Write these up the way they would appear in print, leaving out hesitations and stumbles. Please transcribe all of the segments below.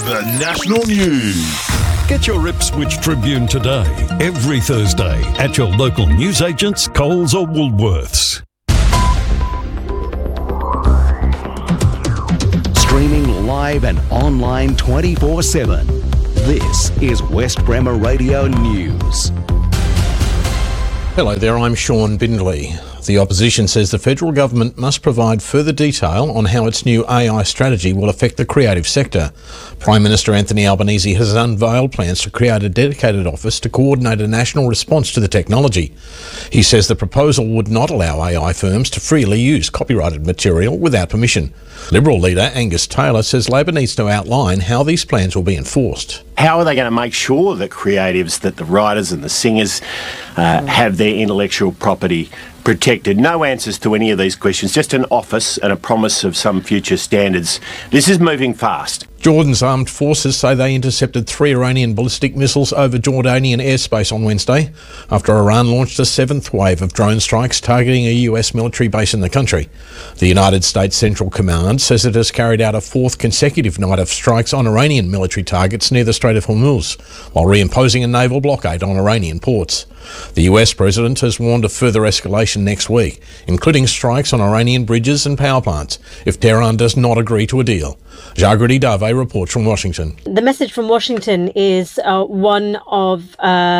The National News. Get your Ipswich Tribune today, every Thursday, at your local newsagents, Coles or Woolworths. Streaming live and online 24/7. This is West Bremer Radio News. Hello there, I'm Sean Bindley. The opposition says the federal government must provide further detail on how its new AI strategy will affect the creative sector. Prime Minister Anthony Albanese has unveiled plans to create a dedicated office to coordinate a national response to the technology. He says the proposal would not allow AI firms to freely use copyrighted material without permission. Liberal leader Angus Taylor says Labor needs to outline how these plans will be enforced. How are they going to make sure that creatives, that the writers and the singers have their intellectual property protected? No answers to any of these questions, just an office and a promise of some future standards. This is moving fast. Jordan's armed forces say they intercepted 3 Iranian ballistic missiles over Jordanian airspace on Wednesday, after Iran launched a 7th wave of drone strikes targeting a US military base in the country. The United States Central Command says it has carried out a 4th consecutive night of strikes on Iranian military targets near the Strait of Hormuz, while reimposing a naval blockade on Iranian ports. The US President has warned of further escalation next week, including strikes on Iranian bridges and power plants, if Tehran does not agree to a deal. Jagriti Dave reports from Washington. The message from Washington is one of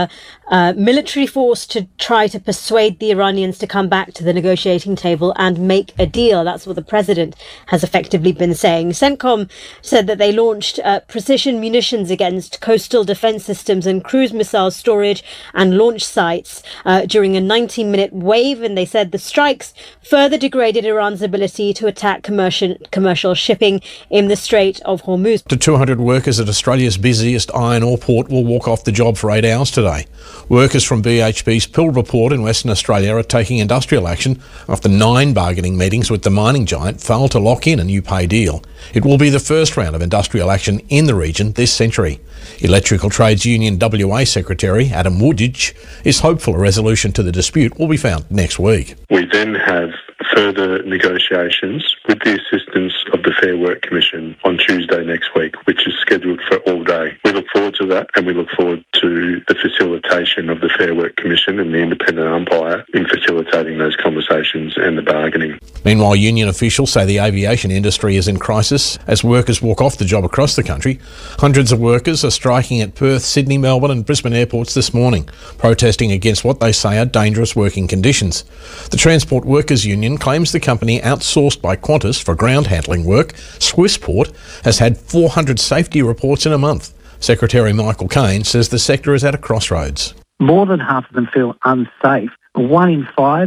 military force to try to persuade the Iranians to come back to the negotiating table and make a deal. That's what the president has effectively been saying. CENTCOM said that they launched precision munitions against coastal defense systems and cruise missile storage and launch sites during a 90-minute wave, and they said the strikes further degraded Iran's ability to attack commercial shipping in the Strait of Hormuz. The 200 workers at Australia's busiest iron ore port will walk off the job for 8 hours today. Workers from BHP's Pilbara Port in Western Australia are taking industrial action after 9 bargaining meetings with the mining giant failed to lock in a new pay deal. It will be the first round of industrial action in the region this century. Electrical Trades Union WA Secretary Adam Woodidge is hopeful a resolution to the dispute will be found next week. We then have further negotiations with the assistance of the Fair Work Commission on Tuesday next week, which is scheduled for all day. We look forward to that, and we look forward to the facilitation of the Fair Work Commission and the independent umpire in facilitating those conversations and the bargaining. Meanwhile, union officials say the aviation industry is in crisis as workers walk off the job across the country. Hundreds of workers are striking at Perth, Sydney, Melbourne and Brisbane airports this morning, protesting against what they say are dangerous working conditions. The Transport Workers Union claims the company outsourced by Qantas for ground handling work, Swissport, has had 400 safety reports in a month. Secretary Michael Caine says the sector is at a crossroads. More than half of them feel unsafe. 1 in 5